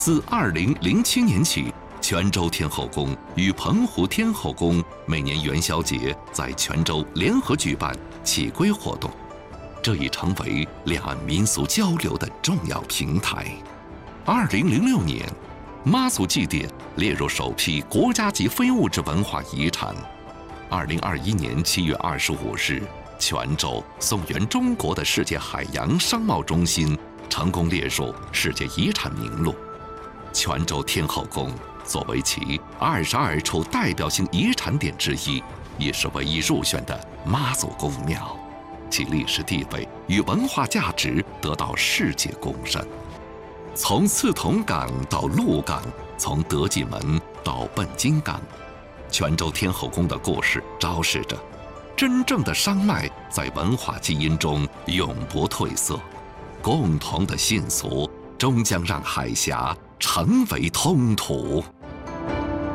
自2007年起，泉州天后宫与澎湖天后宫每年元宵节在泉州联合举办起归活动，这已成为两岸民俗交流的重要平台。2006年，妈祖祭典列入首批国家级非物质文化遗产。2021年7月25日，泉州送源中国的世界海洋商贸中心成功列入世界遗产名录。泉州天后宫作为其22处代表性遗产点之一，也是唯一入选的妈祖宫庙，其历史地位与文化价值得到世界公认。从刺桐港到鹿港，从德记门到笨金港，泉州天后宫的故事昭示着真正的商脉在文化基因中永不褪色，共同的信俗终将让海峡成为通途。